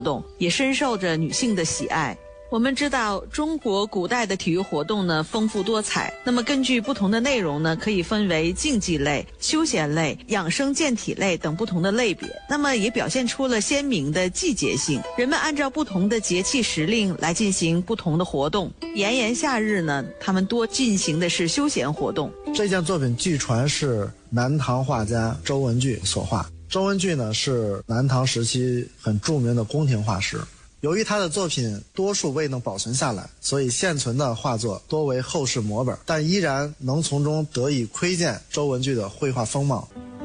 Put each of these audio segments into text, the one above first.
动，也深受着女性的喜爱。我们知道中国古代的体育活动呢丰富多彩，那么根据不同的内容呢，可以分为竞技类、休闲类、养生健体类等不同的类别，那么也表现出了鲜明的季节性，人们按照不同的节气时令来进行不同的活动。炎炎夏日呢，他们多进行的是休闲活动。 这件作品据传是南唐画家周文具所画。周文具呢是南唐时期很著名的宫廷画师，由于他的作品多数未能保存下来，所以现存的画作多为后世摹本，但依然能从中得以窥见周文具的绘画风貌。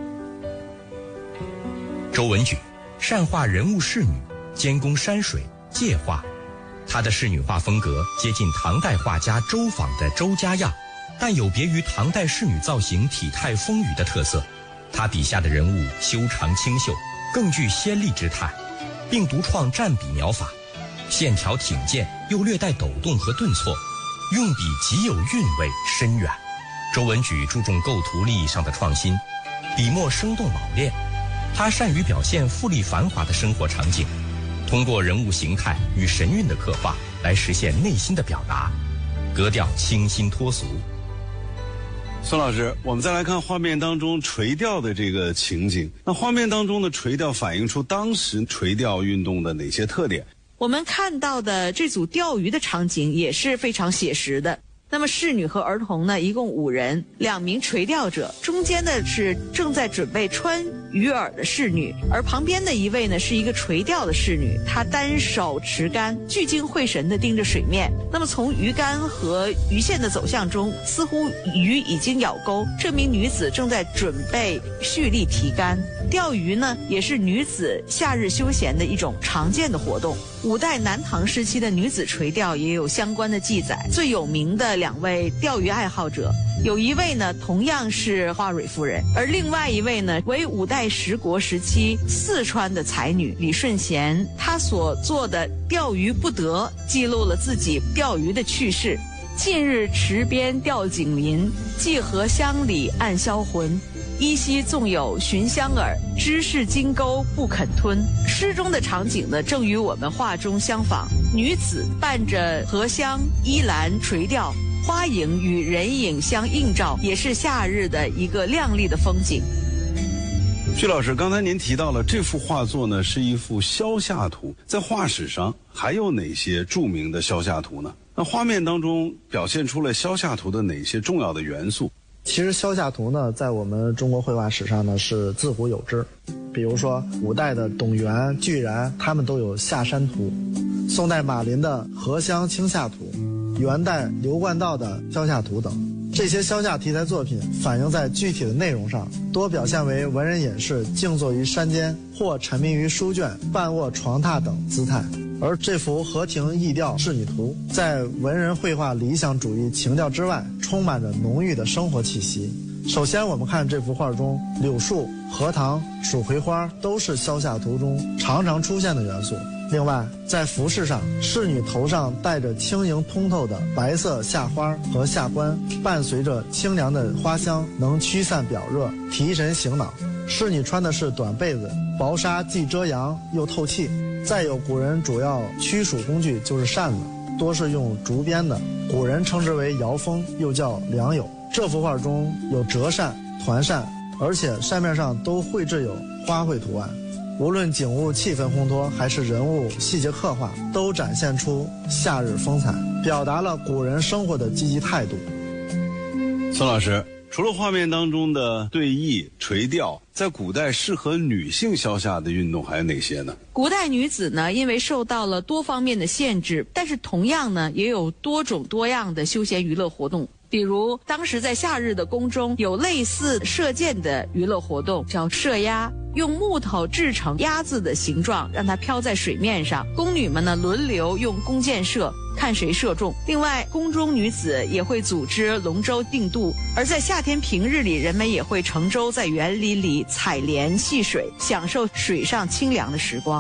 周文具善画人物仕女，兼工山水界画，他的仕女画风格接近唐代画家周昉的周家样，但有别于唐代仕女造型体态丰腴的特色。他笔下的人物修长清秀，更具仙丽之态，并独创蘸笔描法，线条挺健又略带抖动和顿挫，用笔极有韵味深远。周文举注重构图立意上的创新，笔墨生动老练。他善于表现富丽繁华的生活场景，通过人物形态与神韵的刻画来实现内心的表达，格调清新脱俗。 孙老师，我们再来看画面当中垂钓的这个情景。那画面当中的垂钓反映出当时垂钓运动的哪些特点？ 我们看到的这组钓鱼的场景也是非常写实的。那么仕女和儿童呢，一共5人，2名垂钓者，中间的是正在准备穿鱼饵的仕女，而旁边的一位呢是一个垂钓的仕女，她单手持竿，聚精会神地盯着水面。那么从鱼竿和鱼线的走向中，似乎鱼已经咬钩，这名女子正在准备蓄力提竿。钓鱼呢，也是女子夏日休闲的一种常见的活动。五代南唐时期的女子垂钓也有相关的记载。最有名的2位钓鱼爱好者，有一位呢同样是花蕊夫人，而另外一位呢为五代十国时期四川的才女李顺贤。她所做的《钓鱼不得》记录了自己钓鱼的趣事。近日池边钓景林，寄荷乡里暗销魂。依稀纵有寻香饵，知是金钩不肯吞。诗中的场景呢，正与我们画中相仿。女子伴着荷香依兰垂钓，花影与人影相映照，也是夏日的一个亮丽的风景。 徐老师，刚才您提到了这幅画作呢是一幅消夏图，在画史上还有哪些著名的消夏图呢？那画面当中表现出了消夏图的哪些重要的元素？ 其实消夏图呢，在我们中国绘画史上呢是自古有之，比如说五代的董源、巨然，他们都有夏山图；宋代马林的荷香清夏图，元代刘冠道的消夏图等。这些消夏题材作品反映在具体的内容上，多表现为文人隐士静坐于山间，或沉迷于书卷、半卧床榻等姿态。而这幅荷亭逸钓仕女图，在文人绘画理想主义情调之外，充满着浓郁的生活气息。首先我们看这幅画中，柳树、荷塘、蜀葵花都是消夏图中常常出现的元素。另外，在服饰上，仕女头上戴着轻盈通透的白色夏花和夏冠，伴随着清凉的花香，能驱散表热，提神醒脑。仕女穿的是短被子，薄纱既遮阳又透气。再有，古人主要驱暑工具就是扇子，多是用竹编的，古人称之为摇风，又叫良友。这幅画中有折扇、团扇，而且扇面上都绘制有花卉图案。无论景物气氛烘托，还是人物细节刻画，都展现出夏日风采，表达了古人生活的积极态度。 孙老师，除了画面当中的对弈、垂钓，在古代适合女性消夏的运动还有哪些呢？ 古代女子呢，因为受到了多方面的限制，但是同样呢，也有多种多样的休闲娱乐活动。比如当时在夏日的宫中有类似射箭的娱乐活动，叫射鸭，用木头制成鸭子的形状，让它飘在水面上，宫女们呢轮流用弓箭射，看谁射中。另外，宫中女子也会组织龙舟竞渡，而在夏天平日里，人们也会乘舟在园林里采莲戏水，享受水上清凉的时光。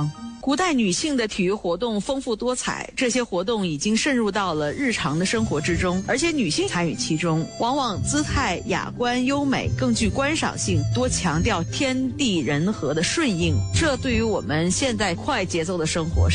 古代女性的体育活动丰富多彩，这些活动已经渗入到了日常的生活之中，而且女性参与其中，往往姿态雅观优美，更具观赏性，多强调天地人和的顺应。这对于我们现在快节奏的生活